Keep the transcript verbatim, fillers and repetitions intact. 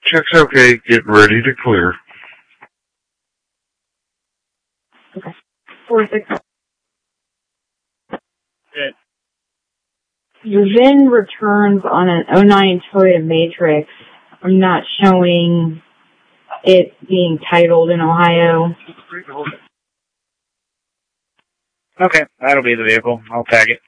Check's okay. Get ready to clear. Okay. Four six. Good. Your V I N returns on an oh nine Toyota Matrix. I'm not showing it being titled in Ohio. Okay, that'll be the vehicle. I'll tag it.